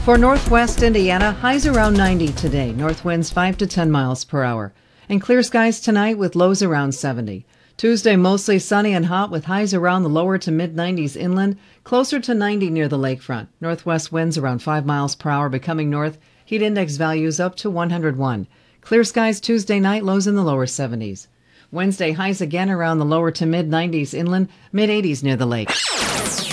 For northwest Indiana, highs around 90 today. North winds 5 to 10 miles per hour. And clear skies tonight with lows around 70. Tuesday, mostly sunny and hot with highs around the lower to mid-90s inland, closer to 90 near the lakefront. Northwest winds around 5 miles per hour becoming north. Heat index values up to 101. Clear skies Tuesday night, lows in the lower 70s. Wednesday, highs again around the lower to mid-90s inland, mid-80s near the lake.